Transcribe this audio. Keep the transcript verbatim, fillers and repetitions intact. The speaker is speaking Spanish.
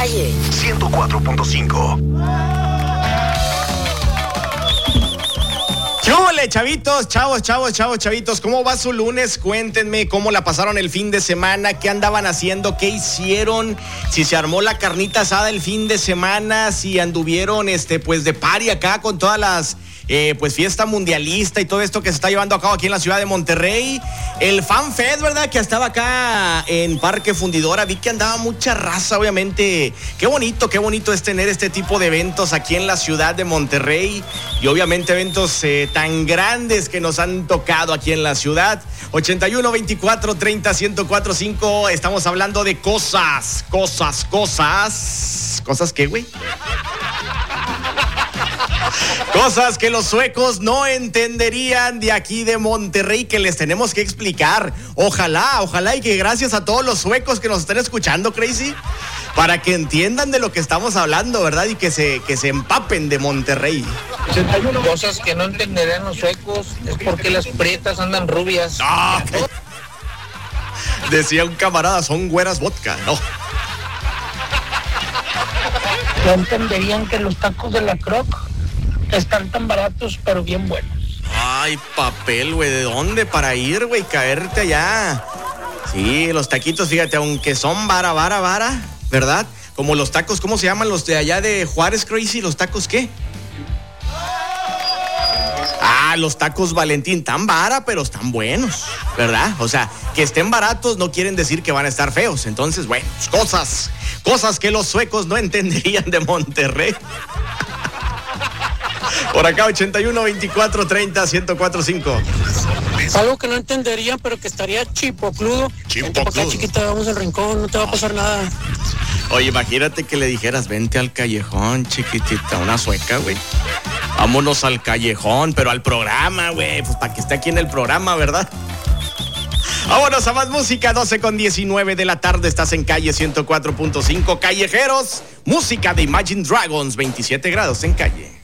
Calle ciento cuatro punto cinco. ¿Qué ole, chavitos, chavos, chavos, chavos, chavitos? ¿Cómo va su lunes? Cuéntenme cómo la pasaron el fin de semana, qué andaban haciendo, qué hicieron, si se armó la carnita asada el fin de semana, si anduvieron este, pues de party acá con todas las eh, pues fiesta mundialista y todo esto que se está llevando a cabo aquí en la ciudad de Monterrey. El Fan Fest, ¿verdad? Que estaba acá en Parque Fundidora. Vi que andaba mucha raza, obviamente. Qué bonito, qué bonito es tener este tipo de eventos aquí en la ciudad de Monterrey. Y obviamente eventos eh, tan grandes que nos han tocado aquí en la ciudad. ochenta y uno, veinticuatro, treinta, ciento cuatro punto cinco. Estamos hablando de cosas, cosas, cosas. ¿Cosas qué, güey? Cosas que los suecos no entenderían de aquí de Monterrey, que les tenemos que explicar. Ojalá, ojalá y que gracias a todos los suecos que nos estén escuchando, Crazy, para que entiendan de lo que estamos hablando, ¿verdad? Y que se, que se empapen de Monterrey. Cosas que no entenderían los suecos es porque las prietas andan rubias. Ah, decía un camarada, son güeras vodka, ¿no? No entenderían que los tacos de la Croc están tan baratos, pero bien buenos. Ay, papel, güey, ¿de dónde para ir, güey? Caerte allá. Sí, los taquitos, fíjate, aunque son vara, vara, vara, ¿verdad? Como los tacos, ¿cómo se llaman los de allá de Juárez, Crazy? ¿Los tacos qué? Ah, los tacos Valentín, tan vara, pero están buenos, ¿verdad? O sea, que estén baratos no quieren decir que van a estar feos. Entonces, bueno, cosas, cosas que los suecos no entenderían de Monterrey. Por acá, ochenta y uno, veinticuatro, treinta, ciento cuatro punto cinco. Algo que no entenderían, pero que estaría chipocludo. Vente para acá, chiquita, vamos al rincón, no te va a pasar nada. Oye, imagínate que le dijeras, vente al callejón, chiquitita, una sueca, güey. Vámonos al callejón, pero al programa, güey, pues para que esté aquí en el programa, ¿verdad? Vámonos a más música, doce con diecinueve de la tarde, estás en Calle ciento cuatro punto cinco. Callejeros, música de Imagine Dragons, veintisiete grados en Calle.